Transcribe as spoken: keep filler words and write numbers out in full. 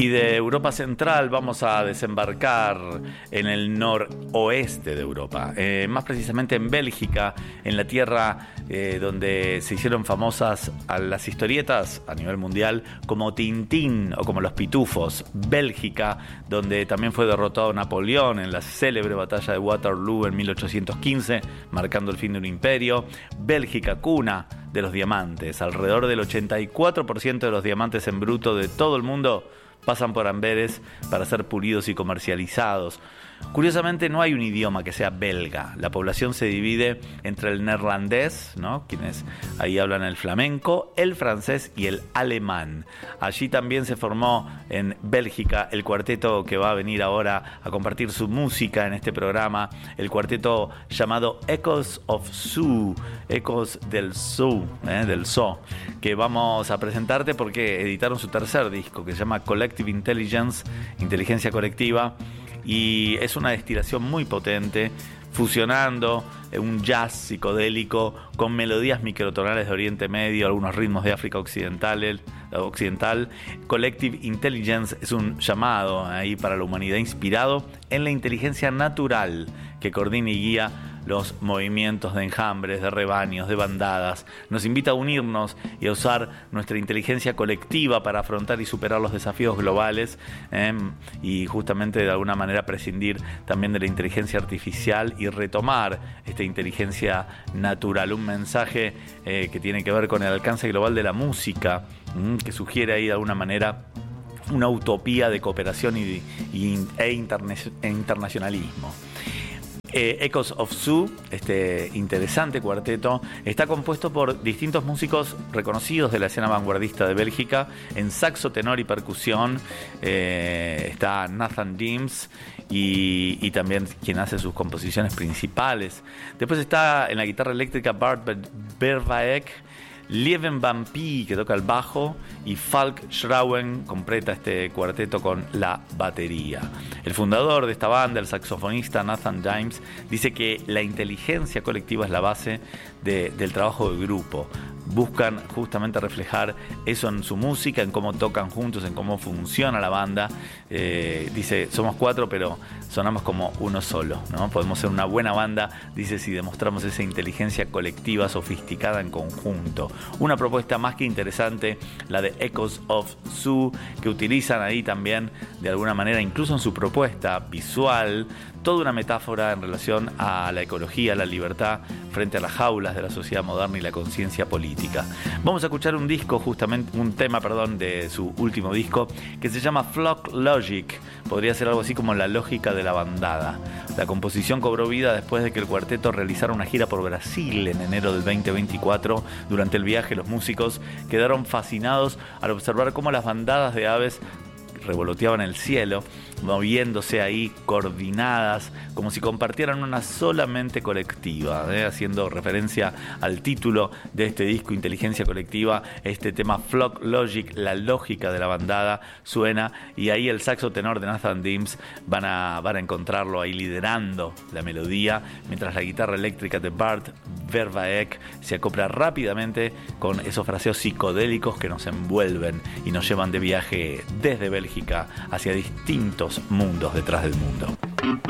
Y de Europa Central vamos a desembarcar en el noroeste de Europa, eh, más precisamente en Bélgica, en la tierra eh, donde se hicieron famosas a las historietas a nivel mundial como Tintín o como Los Pitufos. Bélgica, donde también fue derrotado Napoleón en la célebre batalla de Waterloo en mil ochocientos quince, marcando el fin de un imperio. Bélgica, cuna de los diamantes. Alrededor del ochenta y cuatro por ciento de los diamantes en bruto de todo el mundo pasan por Amberes para ser pulidos y comercializados. Curiosamente, no hay un idioma que sea belga. La población se divide entre el neerlandés, ¿no?, quienes ahí hablan el flamenco, el francés y el alemán. Allí también se formó en Bélgica el cuarteto que va a venir ahora a compartir su música en este programa, el cuarteto llamado Echoes of Zoo, Ecos del Zoo, ¿eh? del Zoo, que vamos a presentarte porque editaron su tercer disco que se llama Collective Intelligence, Inteligencia Colectiva. Y es una destilación muy potente, fusionando un jazz psicodélico con melodías microtonales de Oriente Medio, algunos ritmos de África Occidental. occidental. Collective Intelligence es un llamado ahí para la humanidad inspirado en la inteligencia natural que coordina y guía los movimientos de enjambres, de rebaños, de bandadas. Nos invita a unirnos y a usar nuestra inteligencia colectiva para afrontar y superar los desafíos globales, eh, y justamente de alguna manera prescindir también de la inteligencia artificial y retomar esta inteligencia natural. Un mensaje eh, que tiene que ver con el alcance global de la música, mm, que sugiere ahí de alguna manera una utopía de cooperación y, y, e, interne, e internacionalismo. Eh, Echoes of Zoo, este interesante cuarteto, está compuesto por distintos músicos reconocidos de la escena vanguardista de Bélgica. En saxo, tenor y percusión eh, está Nathan James y, y también quien hace sus composiciones principales. Después está en la guitarra eléctrica Bart Vervaek, Lieven Van Pie, que toca el bajo, y Falk Schrauen completa este cuarteto con la batería. El fundador de esta banda, el saxofonista Nathan James, dice que la inteligencia colectiva es la base de, del trabajo de grupo. Buscan justamente reflejar eso en su música, en cómo tocan juntos, en cómo funciona la banda. Eh, dice, somos cuatro, pero sonamos como uno solo, ¿no? Podemos ser una buena banda, dice, si demostramos esa inteligencia colectiva sofisticada en conjunto. Una propuesta más que interesante, la de Echoes of Zoo, que utilizan ahí también, de alguna manera, incluso en su propuesta visual, toda una metáfora en relación a la ecología, la libertad frente a las jaulas de la sociedad moderna y la conciencia política. Vamos a escuchar un disco, justamente un tema, perdón, de su último disco, que se llama Flock Logic. Podría ser algo así como la lógica de la bandada. La composición cobró vida después de que el cuarteto realizara una gira por Brasil en enero del veinte veinticuatro. Durante el viaje, los músicos quedaron fascinados al observar cómo las bandadas de aves revoloteaban el cielo, moviéndose ahí coordinadas, como si compartieran una sola mente colectiva, ¿eh? Haciendo referencia al título de este disco, Inteligencia Colectiva. Este tema Flock Logic, la lógica de la bandada, suena, y ahí el saxo tenor de Nathan James van a, van a encontrarlo ahí liderando la melodía, mientras la guitarra eléctrica de Bart Vervaek se acopla rápidamente con esos fraseos psicodélicos que nos envuelven y nos llevan de viaje desde Bélgica hacia distintos mundos detrás del mundo.